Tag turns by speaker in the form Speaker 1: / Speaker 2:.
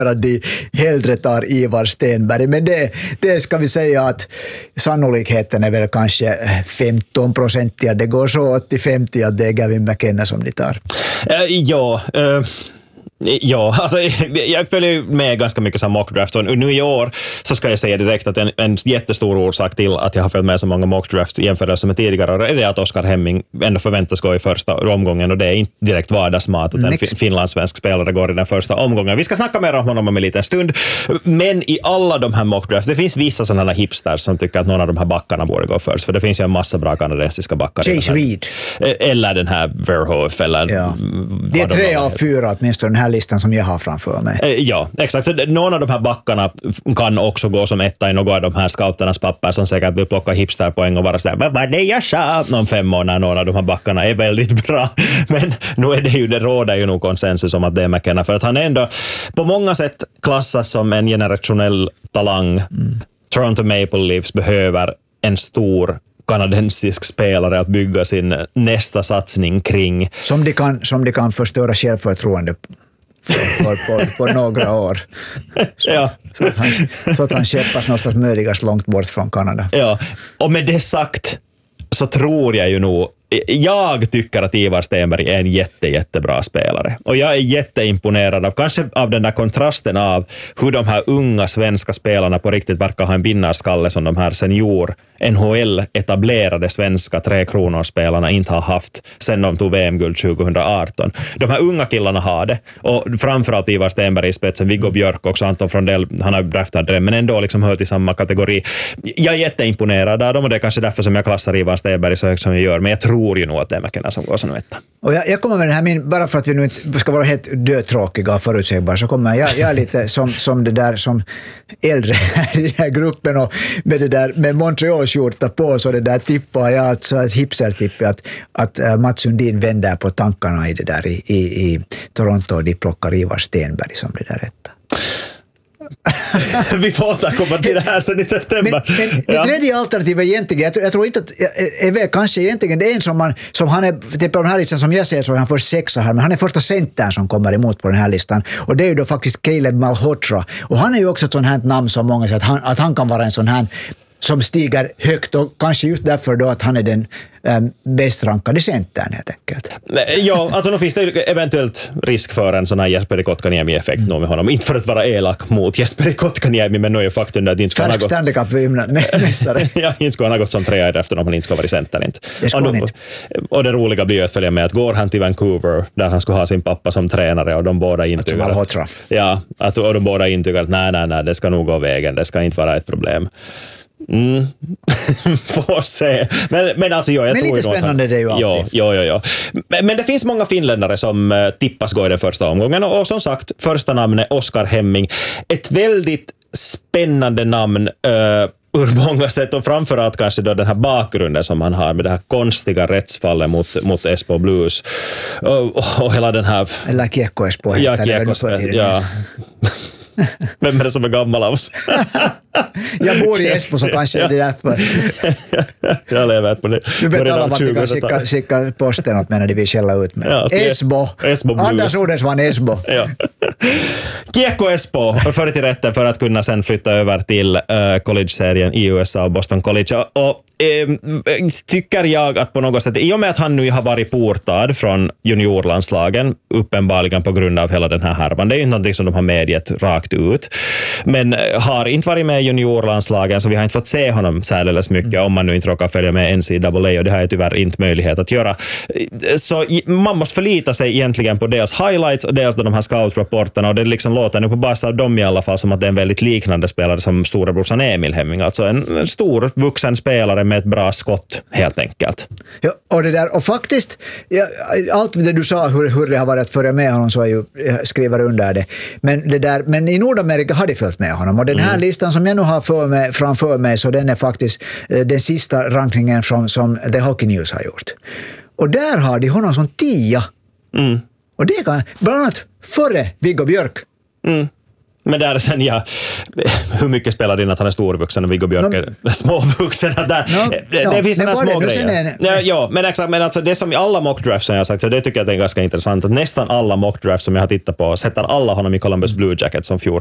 Speaker 1: de hellre tar Ivar Stenberg. Men det ska vi säga att sannolikheten är väl kanske 15%. Det går så 80-50 att det är Gavin McKenna som de tar.
Speaker 2: Ja, alltså, jag följer med ganska mycket som mockdrafts och nu i år så ska jag säga direkt att en jättestor orsak till att jag har följt med så många mockdrafts jämfört med tidigare är det att Oskar Hemming ändå förväntas gå i första omgången och det är inte direkt vardagsmat att en finlandssvensk spelare går i den första omgången. Vi ska snacka mer om honom om en liten stund, men i alla de här mockdrafts, det finns vissa sådana hipsters som tycker att någon av de här backarna borde gå först, för det finns ju en massa bra kanadensiska backar.
Speaker 1: Chase Reed.
Speaker 2: Eller den här Verhoef eller...
Speaker 1: Ja. Det är 3 av 4 åtminstone den här listan som jag har framför mig.
Speaker 2: Ja, exakt. Så någon av de här backarna kan också gå som etta i några av de här scouternas papper som säkert vill plocka hipsterpoäng och vara sådär, vad var det jag sa? Någon 5 år när några av de här backarna är väldigt bra. Men nu är det råder ju nog konsensus om att det är McKenna, för att han ändå på många sätt klassas som en generationell talang. Toronto Maple Leafs behöver en stor kanadensisk spelare att bygga sin nästa satsning kring.
Speaker 1: Som de kan förstöra självförtroende på några år. Så att han käppas någonstans möjligast långt bort från Kanada.
Speaker 2: Ja, och med det sagt så tror jag ju nog, jag tycker att Ivar Stenberg är en jättebra spelare. Och jag är jätteimponerad av, kanske av den där kontrasten av hur de här unga svenska spelarna på riktigt verkar ha en vinnarskalle som de här senior NHL-etablerade svenska 3 kronor-spelarna inte har haft sedan de tog VM-guld 2018. De här unga killarna har det. Och framförallt Ivar Stenberg i spetsen, Viggo Björk också, Anton Frondell, han har draftat det, men ändå liksom hört i samma kategori. Jag är jätteimponerad av dem och det är kanske därför som jag klassar Ivar Stenberg så högt som jag gör, men jag tror ju nog att det är McKenna som går som etta. Och
Speaker 1: jag kommer med den här, bara för att vi nu inte ska vara helt dödtråkiga och förutsägbara, så kommer jag är lite som det där som äldre i den här gruppen och med det där med Montreal-skjorta på, så det där tippar jag alltså ett hipsertipp att Mats Sundin vänder på tankarna i det där i Toronto och de plockar Ivar Stenberg som det där rätta.
Speaker 2: Vi får återkomma till det här sen i september.
Speaker 1: Men tredje alternativet egentligen, jag tror inte att är väl kanske egentligen det är en som han är, typ på den här listan som jag ser så är han först 6 här, men han är första centern som kommer emot på den här listan, och det är ju då faktiskt Caleb Malhotra, och han är ju också ett sånt här namn som många säger att han kan vara en sån här som stiger högt, och kanske just därför då att han är den bäst rankade centern helt enkelt.
Speaker 2: Ja, alltså nu finns det eventuellt risk för en sån här Jesperi Kotkaniemi-effekt med honom. Inte för att vara elak mot Jesperi Kotkaniemi, men nu är ju faktum att inte ska han ha gått...
Speaker 1: Stanley Cup-mästare.
Speaker 2: Ja, inte ska han ha gått som 3 efter om han inte ska vara i centern. Inte. Och det roliga blir ju att följa med att går han till Vancouver där han skulle ha sin pappa som tränare och de båda intygar och de båda intygar att nej, det ska nog gå vägen, det ska inte vara ett problem. Får se. Men alltså jag tror
Speaker 1: lite spännande det är ju alltid.
Speaker 2: Ja. Men det finns många finländare som tippas gå i den första omgången, och som sagt, första namnet Oskar Hemming. Ett väldigt spännande namn ur många sätt, och framförallt kanske då den här bakgrunden som han har med det här konstiga rättsfallet mot Espoo Blues och hela den här...
Speaker 1: Eller Kiekko Espoo.
Speaker 2: Ja, Vem är det som är gammal av oss?
Speaker 1: Jag bor i Espoo, så kanske är det därför.
Speaker 2: Jag lever på det.
Speaker 1: Du vet alla vad du kan skicka posten åt mig när de vill skälla ut mig. Ja, Espoo. Anders Odensvan Espoo. Ja.
Speaker 2: Kiekko Espoo för till rätten för att kunna sen flytta över till college-serien i USA och Boston College. Och tycker jag att på något sätt, i och med att han nu har varit portad från juniorlandslagen, uppenbarligen på grund av hela den här härvan, det är ju inte någonting som de har medgett rakt ut, men har inte varit med i juniorlandslagen, så vi har inte fått se honom särdeles mycket om man nu inte råkar följa med NCAA, och det har jag tyvärr inte möjlighet att göra. Så man måste förlita sig egentligen på dels highlights och dels de här scout-rapporterna, och det liksom låter nu på basis av dem i alla fall som att det är en väldigt liknande spelare som storebrorsan Emil Hemming, alltså en stor vuxen spelare med ett bra skott helt enkelt.
Speaker 1: Ja, och det där, och faktiskt allt det du sa hur det har varit att följa med honom, så är ju skriver under det, men i Nordamerika har de följt med honom, och den här listan som jag nu har framför mig, så den är faktiskt den sista rankingen som The Hockey News har gjort, och där har de honom som 10 och det kan bland annat före Viggo Björk.
Speaker 2: Men där sen hur mycket spelar det in att han är storvuxen och Viggo Björk är småvuxen? Det finns några små grejer. Men exakt, men alltså det som i alla mockdrafts som jag har sagt, så det tycker jag att det är ganska intressant, att nästan alla mockdrafts som jag har tittat på sätter alla honom i Columbus Blue Jackets som 14